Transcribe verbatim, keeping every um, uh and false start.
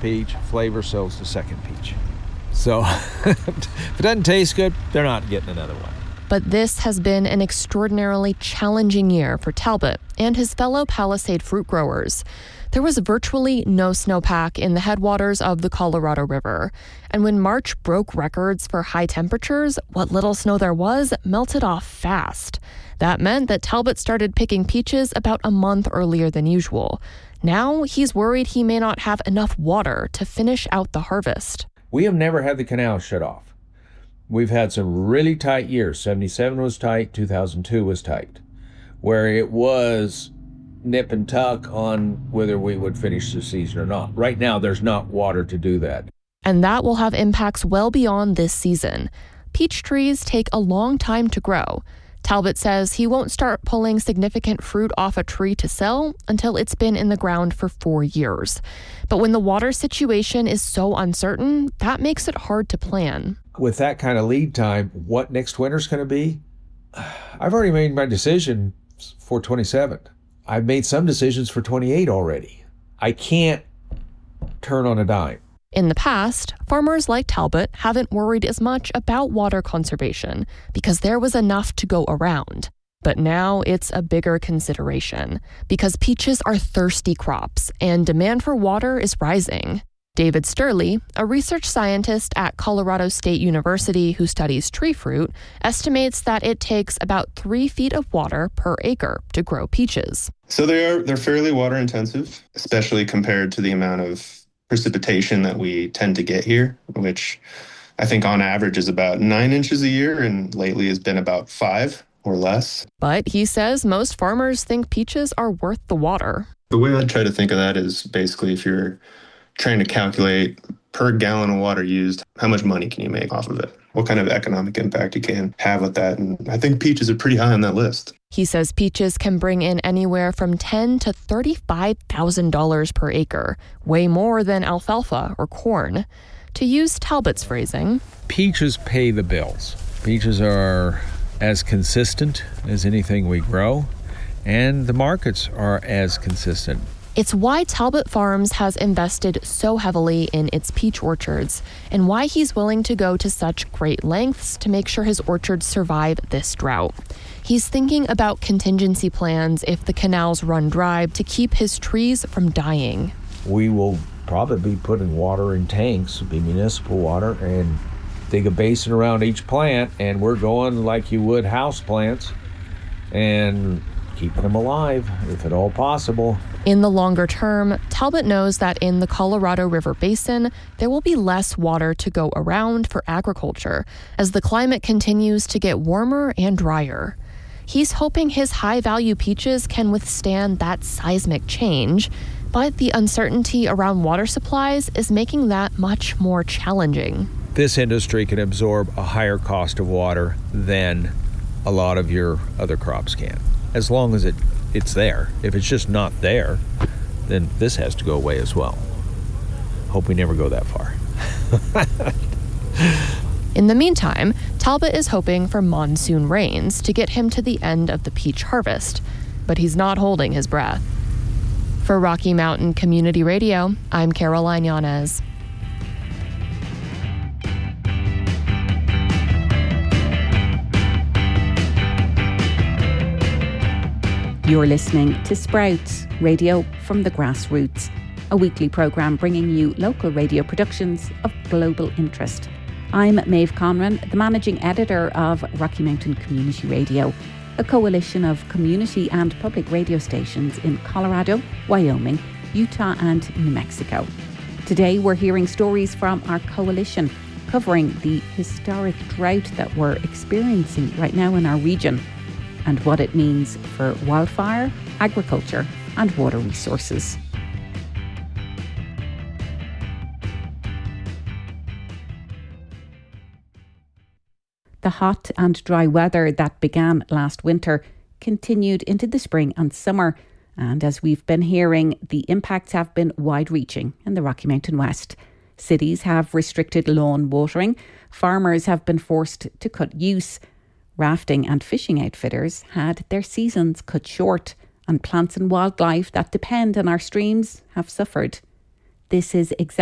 peach, flavor sells the second peach. So if it doesn't taste good, they're not getting another one. But this has been an extraordinarily challenging year for Talbot and his fellow Palisade fruit growers. There was virtually no snowpack in the headwaters of the Colorado River. And when March broke records for high temperatures, what little snow there was melted off fast. That meant that Talbot started picking peaches about a month earlier than usual. Now he's worried he may not have enough water to finish out the harvest. We have never had the canal shut off. We've had some really tight years. seventy-seven was tight, two thousand two was tight, where it was nip and tuck on whether we would finish the season or not. Right now, there's not water to do that. And that will have impacts well beyond this season. Peach trees take a long time to grow. Talbot says he won't start pulling significant fruit off a tree to sell until it's been in the ground for four years. But when the water situation is so uncertain, that makes it hard to plan. With that kind of lead time, what next winter's going to be? I've already made my decision for twenty-seven. I've made some decisions for twenty-eight already. I can't turn on a dime. In the past, farmers like Talbot haven't worried as much about water conservation because there was enough to go around. But now it's a bigger consideration because peaches are thirsty crops and demand for water is rising. David Sturley, a research scientist at Colorado State University who studies tree fruit, estimates that it takes about three feet of water per acre to grow peaches. So they are they're fairly water intensive, especially compared to the amount of precipitation that we tend to get here, which I think on average is about nine inches a year and lately has been about five or less. But he says most farmers think peaches are worth the water. The way I try to think of that is basically if you're trying to calculate per gallon of water used, how much money can you make off of it? What kind of economic impact you can have with that? And I think peaches are pretty high on that list. He says peaches can bring in anywhere from ten thousand dollars to thirty-five thousand dollars per acre, way more than alfalfa or corn. To use Talbot's phrasing, peaches pay the bills. Peaches are as consistent as anything we grow, and the markets are as consistent. It's why Talbot Farms has invested so heavily in its peach orchards and why he's willing to go to such great lengths to make sure his orchards survive this drought. He's thinking about contingency plans if the canals run dry to keep his trees from dying. We will probably be putting water in tanks, be municipal water, and dig a basin around each plant, and we're going like you would house plants and keeping them alive if at all possible. In the longer term, Talbot knows that in the Colorado River Basin, there will be less water to go around for agriculture as the climate continues to get warmer and drier. He's hoping his high-value peaches can withstand that seismic change, but the uncertainty around water supplies is making that much more challenging. This industry can absorb a higher cost of water than a lot of your other crops can, as long as it, it's there. If it's just not there, then this has to go away as well. Hope we never go that far. In the meantime, Talbot is hoping for monsoon rains to get him to the end of the peach harvest, but he's not holding his breath. For Rocky Mountain Community Radio, I'm Caroline Yanez. You're listening to Sprouts, radio from the grassroots, a weekly programme bringing you local radio productions of global interest. I'm Maeve Conran, the managing editor of Rocky Mountain Community Radio, a coalition of community and public radio stations in Colorado, Wyoming, Utah and New Mexico. Today we're hearing stories from our coalition covering the historic drought that we're experiencing right now in our region and what it means for wildfire, agriculture and water resources. The hot and dry weather that began last winter continued into the spring and summer, and as we've been hearing, the impacts have been wide-reaching in the Rocky Mountain West. Cities have restricted lawn watering, farmers have been forced to cut use, rafting and fishing outfitters had their seasons cut short, and plants and wildlife that depend on our streams have suffered. This is exactly